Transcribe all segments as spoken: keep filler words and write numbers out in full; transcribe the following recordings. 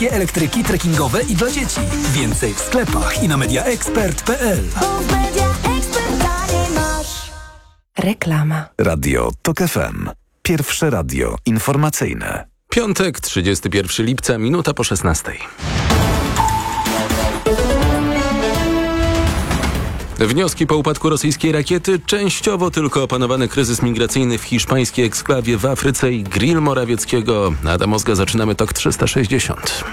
Elektryki trekkingowe i dla dzieci. Więcej w sklepach i na mediaexpert kropka p l. Reklama. Radio TOK F M. Pierwsze radio informacyjne. Piątek, trzydziestego pierwszego lipca, minuta po szesnastej. Wnioski po upadku rosyjskiej rakiety, częściowo tylko opanowany kryzys migracyjny w hiszpańskiej eksklawie w Afryce i grill Morawieckiego. Adam Mozga, zaczynamy TOK trzysta sześćdziesiąt.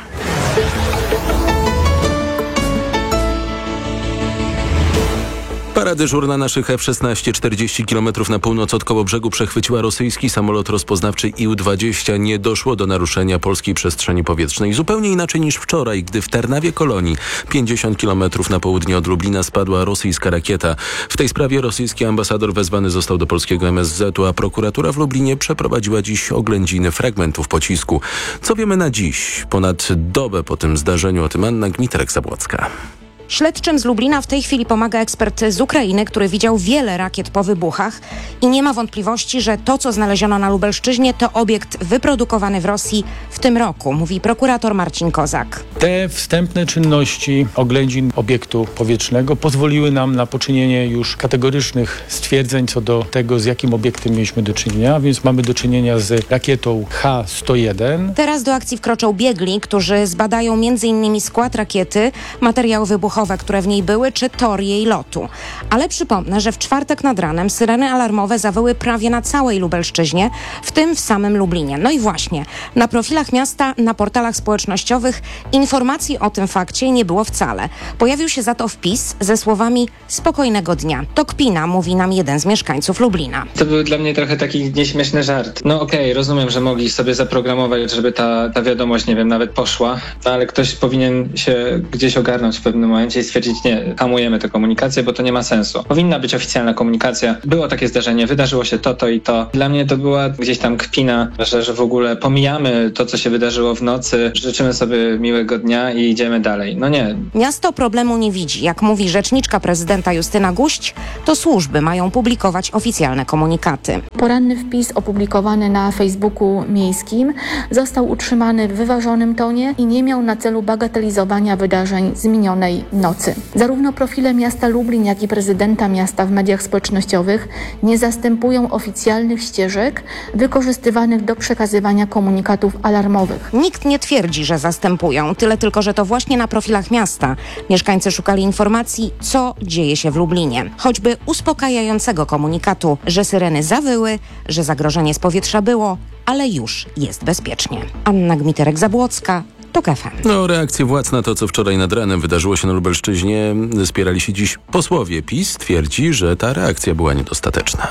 Paradyżur na naszych F szesnaście czterdzieści kilometrów na północ od Kołobrzegu przechwyciła rosyjski samolot rozpoznawczy I U dwadzieścia. Nie doszło do naruszenia polskiej przestrzeni powietrznej. Zupełnie inaczej niż wczoraj, gdy w Tarnawie Kolonii, pięćdziesiąt kilometrów na południe od Lublina, spadła rosyjska rakieta. W tej sprawie rosyjski ambasador wezwany został do polskiego M S Z u, a prokuratura w Lublinie przeprowadziła dziś oględziny fragmentów pocisku. Co wiemy na dziś? Ponad dobę po tym zdarzeniu, o tym Anna Gmiterek-Zabłocka. Śledczym z Lublina w tej chwili pomaga ekspert z Ukrainy, który widział wiele rakiet po wybuchach i nie ma wątpliwości, że to, co znaleziono na Lubelszczyźnie, to obiekt wyprodukowany w Rosji w tym roku, mówi prokurator Marcin Kozak. Te wstępne czynności oględzin obiektu powietrznego pozwoliły nam na poczynienie już kategorycznych stwierdzeń co do tego, z jakim obiektem mieliśmy do czynienia, więc mamy do czynienia z rakietą H sto jeden. Teraz do akcji wkroczą biegli, którzy zbadają między innymi skład rakiety, materiały wybuchowe, które w niej były, czy tor jej lotu. Ale przypomnę, że w czwartek nad ranem syreny alarmowe zawyły prawie na całej Lubelszczyźnie, w tym w samym Lublinie. No i właśnie, na profilach miasta, na portalach społecznościowych informacji o tym fakcie nie było wcale. Pojawił się za to wpis ze słowami spokojnego dnia. To kpina, mówi nam jeden z mieszkańców Lublina. To był dla mnie trochę taki nieśmieszny żart. No okej, okay, rozumiem, że mogli sobie zaprogramować, żeby ta, ta wiadomość, nie wiem, nawet poszła, no, ale ktoś powinien się gdzieś ogarnąć w pewnym momencie i stwierdzić, nie, hamujemy tę komunikację, bo to nie ma sensu. Powinna być oficjalna komunikacja. Było takie zdarzenie, wydarzyło się to, to i to. Dla mnie to była gdzieś tam kpina, że, że w ogóle pomijamy to, co się wydarzyło w nocy, życzymy sobie miłego dnia i idziemy dalej. No nie. Miasto problemu nie widzi. Jak mówi rzeczniczka prezydenta Justyna Guść, to służby mają publikować oficjalne komunikaty. Poranny wpis opublikowany na Facebooku miejskim został utrzymany w wyważonym tonie i nie miał na celu bagatelizowania wydarzeń z minionej nocy. Zarówno profile miasta Lublin, jak i prezydenta miasta w mediach społecznościowych nie zastępują oficjalnych ścieżek wykorzystywanych do przekazywania komunikatów alarmowych. Nikt nie twierdzi, że zastępują, tyle tylko, że to właśnie na profilach miasta mieszkańcy szukali informacji, co dzieje się w Lublinie. Choćby uspokajającego komunikatu, że syreny zawyły, że zagrożenie z powietrza było, ale już jest bezpiecznie. Anna Gmiterek-Zabłocka, TOK F M. No, reakcje władz na to, co wczoraj nad ranem wydarzyło się na Lubelszczyźnie, spierali się dziś posłowie. PiS twierdzi, że ta reakcja była niedostateczna.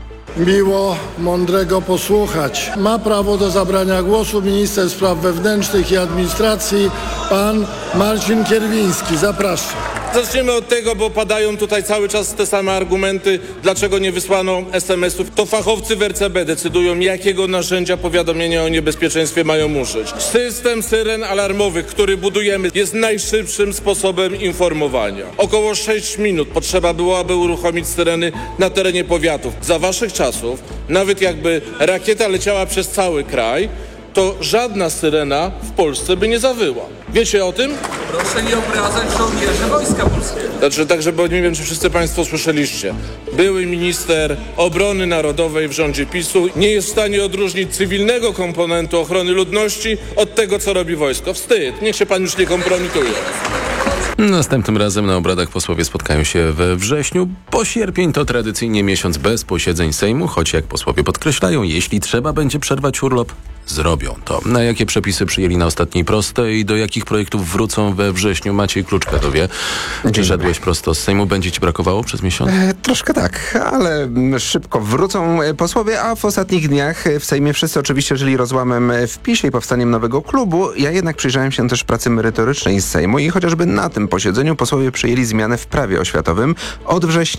Miło mądrego posłuchać. Ma prawo do zabrania głosu minister spraw wewnętrznych i administracji, pan Marcin Kierwiński. Zapraszam. Zacznijmy od tego, bo padają tutaj cały czas te same argumenty, dlaczego nie wysłano es em esów. To fachowcy w er ce be decydują, jakiego narzędzia powiadomienia o niebezpieczeństwie mają użyć. System syren alarmowych, który budujemy, jest najszybszym sposobem informowania. Około sześć minut potrzeba było, aby uruchomić syreny na terenie powiatów. Za waszych czasów, nawet jakby rakieta leciała przez cały kraj, to żadna syrena w Polsce by nie zawyła. Wiecie o tym? Proszę nie obrażać żołnierzy Wojska Polskiego. Znaczy, także, bo nie wiem, czy wszyscy państwo słyszeliście. Były minister obrony narodowej w rządzie PiSu nie jest w stanie odróżnić cywilnego komponentu ochrony ludności od tego, co robi wojsko. Wstyd. Niech się pan już nie kompromituje. Następnym razem na obradach posłowie spotkają się we wrześniu, bo sierpień to tradycyjnie miesiąc bez posiedzeń Sejmu, choć jak posłowie podkreślają, jeśli trzeba będzie przerwać urlop, zrobią to. Na jakie przepisy przyjęli na ostatniej prostej i do jakich projektów wrócą we wrześniu? Maciej Kluczka to wie. Czy szedłeś prosto z Sejmu? Będzie ci brakowało przez miesiąc? E, troszkę tak, ale szybko wrócą posłowie, a w ostatnich dniach w Sejmie wszyscy oczywiście żyli rozłamem w PiSie i powstaniem nowego klubu. Ja jednak przyjrzałem się też pracy merytorycznej z Sejmu i chociażby na tym posiedzeniu posłowie przyjęli zmianę w prawie oświatowym. Od września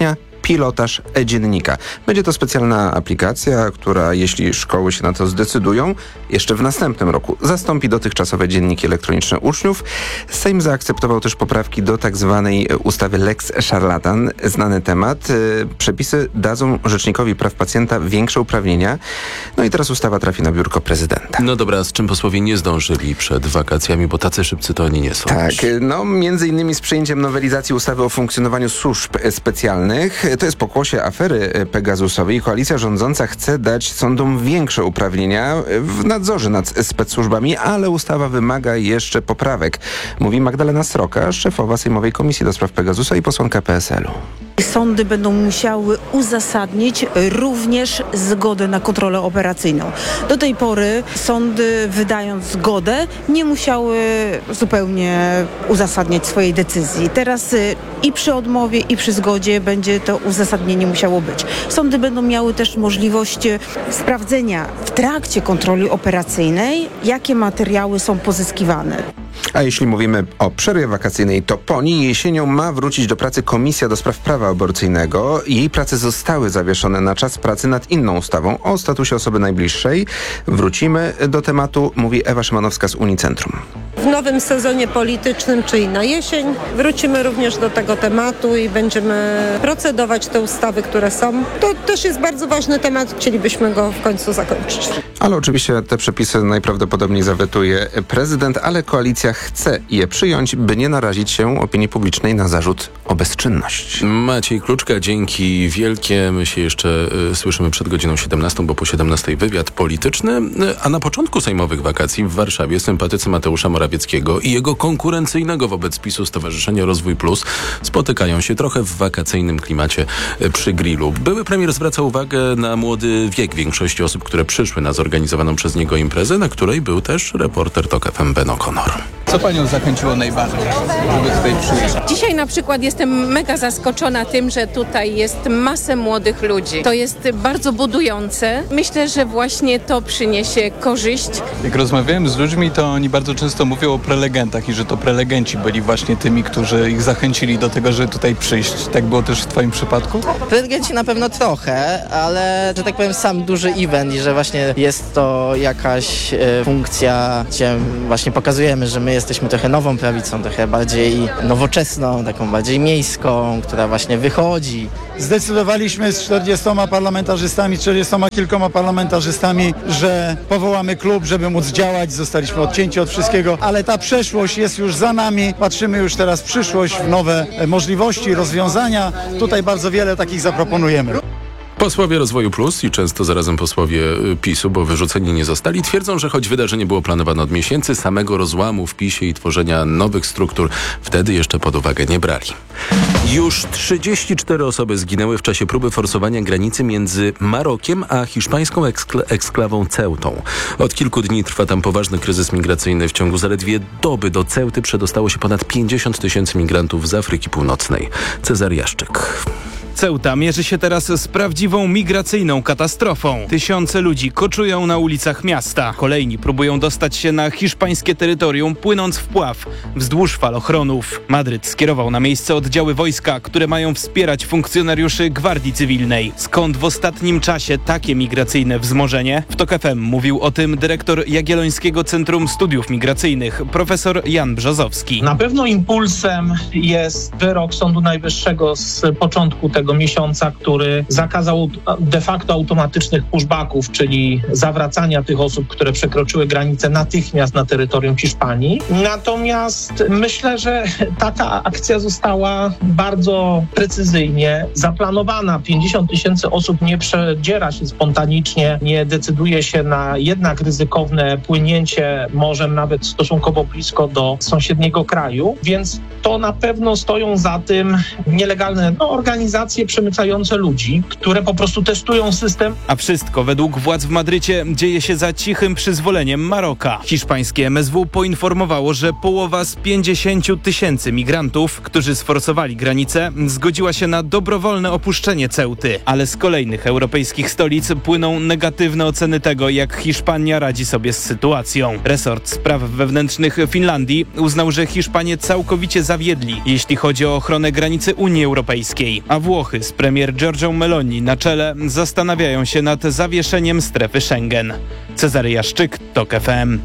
pilotaż e-dziennika. Będzie to specjalna aplikacja, która, jeśli szkoły się na to zdecydują, jeszcze w następnym roku zastąpi dotychczasowe dzienniki elektroniczne uczniów. Sejm zaakceptował też poprawki do tak zwanej ustawy Lex Szarlatan. Znany temat. Przepisy dadzą Rzecznikowi Praw Pacjenta większe uprawnienia. No i teraz ustawa trafi na biurko prezydenta. No dobra, z czym posłowie nie zdążyli przed wakacjami, bo tacy szybcy to oni nie są. Tak, no między innymi z przyjęciem nowelizacji ustawy o funkcjonowaniu służb specjalnych. To jest pokłosie afery Pegasusowej. Koalicja rządząca chce dać sądom większe uprawnienia w nadzorze nad specsłużbami, ale ustawa wymaga jeszcze poprawek. Mówi Magdalena Sroka, szefowa Sejmowej Komisji do Spraw Pegasusa i posłanka P S L u. Sądy będą musiały uzasadnić również zgodę na kontrolę operacyjną. Do tej pory sądy, wydając zgodę, nie musiały zupełnie uzasadniać swojej decyzji. Teraz i przy odmowie, i przy zgodzie będzie to uzasadnienie musiało być. Sądy będą miały też możliwość sprawdzenia w trakcie kontroli operacyjnej, jakie materiały są pozyskiwane. A jeśli mówimy o przerwie wakacyjnej, to po niej jesienią ma wrócić do pracy Komisja do Spraw Prawa Aborcyjnego. Jej prace zostały zawieszone na czas pracy nad inną ustawą o statusie osoby najbliższej. Wrócimy do tematu, mówi Ewa Szymanowska z Unicentrum. W nowym sezonie politycznym, czyli na jesień, wrócimy również do tego tematu i będziemy procedować te ustawy, które są. To też jest bardzo ważny temat, chcielibyśmy go w końcu zakończyć. Ale oczywiście te przepisy najprawdopodobniej zawetuje prezydent, ale koalicja chce je przyjąć, by nie narazić się opinii publicznej na zarzut o bezczynność. Maciej Kluczka, dzięki wielkie. My się jeszcze y, słyszymy przed godziną siedemnastą, bo po siedemnastej wywiad polityczny. Y, a na początku sejmowych wakacji w Warszawie sympatycy Mateusza Morawieckiego i jego konkurencyjnego wobec PiSu Stowarzyszenia Rozwój Plus spotykają się trochę w wakacyjnym klimacie y, przy grillu. Były premier zwraca uwagę na młody wiek większości osób, które przyszły na zorganizowaną przez niego imprezę, na której był też reporter TOK F M Ben O'Connor. Co panią zachęciło najbardziej, żeby tutaj przyjechać? Dzisiaj na przykład jestem mega zaskoczona tym, że tutaj jest masę młodych ludzi. To jest bardzo budujące. Myślę, że właśnie to przyniesie korzyść. Jak rozmawiałem z ludźmi, to oni bardzo często mówią o prelegentach i że to prelegenci byli właśnie tymi, którzy ich zachęcili do tego, żeby tutaj przyjść. Tak było też w twoim przypadku? Prelegenci na pewno trochę, ale że tak powiem sam duży event i że właśnie jest to jakaś e, funkcja, gdzie właśnie pokazujemy, że my jesteśmy trochę nową prawicą, trochę bardziej nowoczesną, taką bardziej miejską, która właśnie wychodzi. Zdecydowaliśmy z czterdziestoma parlamentarzystami, czterdziestoma kilkoma parlamentarzystami, że powołamy klub, żeby móc działać. Zostaliśmy odcięci od wszystkiego, ale ta przeszłość jest już za nami. Patrzymy już teraz w przyszłość, w nowe możliwości, rozwiązania. Tutaj bardzo wiele takich zaproponujemy. Posłowie Rozwoju Plus i często zarazem posłowie PiSu, bo wyrzuceni nie zostali, twierdzą, że choć wydarzenie było planowane od miesięcy, samego rozłamu w PiSie i tworzenia nowych struktur wtedy jeszcze pod uwagę nie brali. Już trzydzieści cztery osoby zginęły w czasie próby forsowania granicy między Marokiem a hiszpańską ekskla- eksklawą Ceutą. Od kilku dni trwa tam poważny kryzys migracyjny. W ciągu zaledwie doby do Ceuty przedostało się ponad pięćdziesiąt tysięcy migrantów z Afryki Północnej. Cezary Jaszczyk. Ceuta mierzy się teraz z prawdziwą migracyjną katastrofą. Tysiące ludzi koczują na ulicach miasta. Kolejni próbują dostać się na hiszpańskie terytorium, płynąc w pław wzdłuż falochronów. Madryt skierował na miejsce oddziały wojska, które mają wspierać funkcjonariuszy Gwardii Cywilnej. Skąd w ostatnim czasie takie migracyjne wzmożenie? W TOK F M mówił o tym dyrektor Jagiellońskiego Centrum Studiów Migracyjnych, profesor Jan Brzozowski. Na pewno impulsem jest wyrok Sądu Najwyższego z początku tego miesiąca, który zakazał de facto automatycznych pushbacków, czyli zawracania tych osób, które przekroczyły granicę natychmiast na terytorium Hiszpanii. Natomiast myślę, że taka akcja została bardzo precyzyjnie zaplanowana. pięćdziesiąt tysięcy osób nie przedziera się spontanicznie, nie decyduje się na jednak ryzykowne płynięcie morzem nawet stosunkowo blisko do sąsiedniego kraju, więc to na pewno stoją za tym nielegalne no, organizacje przemycające ludzi, które po prostu testują system. A wszystko według władz w Madrycie dzieje się za cichym przyzwoleniem Maroka. Hiszpańskie M S W poinformowało, że połowa z pięćdziesięciu tysięcy migrantów, którzy sforsowali granicę, zgodziła się na dobrowolne opuszczenie Ceuty. Ale z kolejnych europejskich stolic płyną negatywne oceny tego, jak Hiszpania radzi sobie z sytuacją. Resort Spraw Wewnętrznych Finlandii uznał, że Hiszpanie całkowicie zawiedli, jeśli chodzi o ochronę granicy Unii Europejskiej, a Włochy Włochy z premier Giorgią Meloni na czele zastanawiają się nad zawieszeniem strefy Schengen. Cezary Jaszczyk, TOK F M.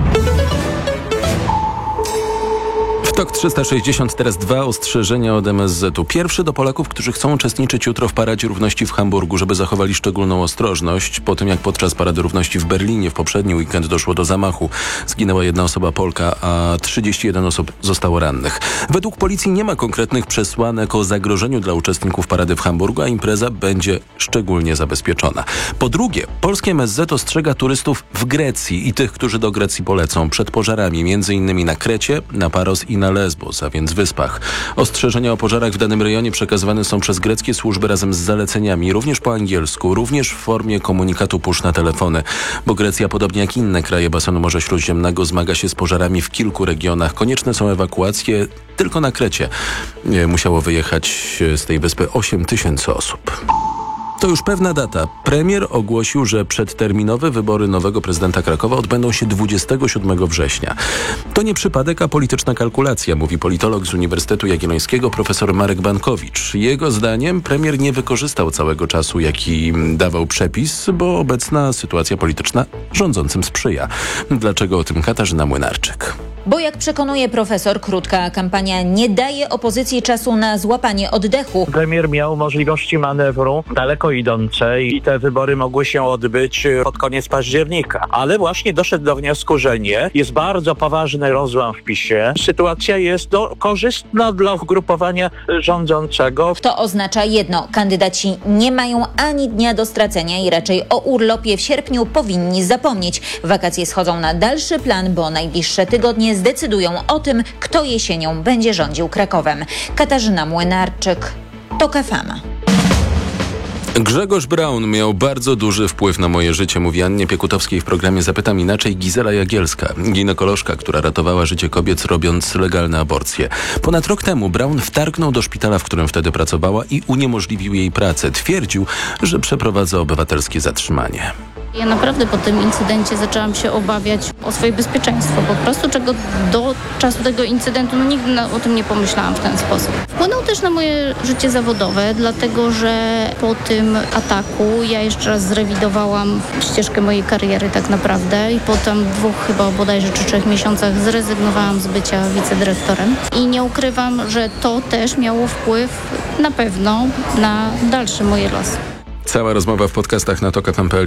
TOK trzysta sześćdziesiąt, teraz dwa ostrzeżenia od M S Z-u. Pierwszy do Polaków, którzy chcą uczestniczyć jutro w Paradzie Równości w Hamburgu, żeby zachowali szczególną ostrożność. Po tym jak podczas Parady Równości w Berlinie w poprzedni weekend doszło do zamachu. Zginęła jedna osoba Polka, a trzydzieści jeden osób zostało rannych. Według policji nie ma konkretnych przesłanek o zagrożeniu dla uczestników Parady w Hamburgu, a impreza będzie szczególnie zabezpieczona. Po drugie, polskie M S Z ostrzega turystów w Grecji i tych, którzy do Grecji polecą przed pożarami, między innymi na Krecie, na Paros i na Lesbos, a więc wyspach. Ostrzeżenia o pożarach w danym rejonie przekazywane są przez greckie służby razem z zaleceniami, również po angielsku, również w formie komunikatu push na telefony, bo Grecja, podobnie jak inne kraje basenu Morza Śródziemnego, zmaga się z pożarami w kilku regionach. Konieczne są ewakuacje. Tylko na Krecie musiało wyjechać z tej wyspy osiem tysięcy osób. To już pewna data. Premier ogłosił, że przedterminowe wybory nowego prezydenta Krakowa odbędą się dwudziestego siódmego września. To nie przypadek, a polityczna kalkulacja, mówi politolog z Uniwersytetu Jagiellońskiego profesor Marek Bankowicz. Jego zdaniem premier nie wykorzystał całego czasu, jaki dawał przepis, bo obecna sytuacja polityczna rządzącym sprzyja. Dlaczego o tym Katarzyna Młynarczyk? Bo jak przekonuje profesor, krótka kampania nie daje opozycji czasu na złapanie oddechu. Premier miał możliwości manewru daleko idące i te wybory mogły się odbyć pod koniec października. Ale właśnie doszedł do wniosku, że nie. Jest bardzo poważny rozłam w PiSie. Sytuacja jest no, korzystna dla ugrupowania rządzącego. To oznacza jedno. Kandydaci nie mają ani dnia do stracenia i raczej o urlopie w sierpniu powinni zapomnieć. Wakacje schodzą na dalszy plan, bo najbliższe tygodnie zdecydują o tym, kto jesienią będzie rządził Krakowem. Katarzyna Młynarczyk, TOK F M. Grzegorz Braun miał bardzo duży wpływ na moje życie, mówi Annie Piekutowskiej w programie Zapytam Inaczej Gizela Jagielska, ginekolożka, która ratowała życie kobiet, robiąc legalne aborcje. Ponad rok temu Braun wtargnął do szpitala, w którym wtedy pracowała i uniemożliwił jej pracę. Twierdził, że przeprowadza obywatelskie zatrzymanie. Ja naprawdę po tym incydencie zaczęłam się obawiać o swoje bezpieczeństwo. Po prostu czego do czasu tego incydentu no nigdy na, o tym nie pomyślałam w ten sposób. Wpłynął też na moje życie zawodowe, dlatego że po tym ataku ja jeszcze raz zrewidowałam ścieżkę mojej kariery tak naprawdę i po tam dwóch chyba bodajże czy trzech miesiącach zrezygnowałam z bycia wicedyrektorem. I nie ukrywam, że to też miało wpływ na pewno na dalsze moje losy. Cała rozmowa w podcastach na tok f m kropka p l.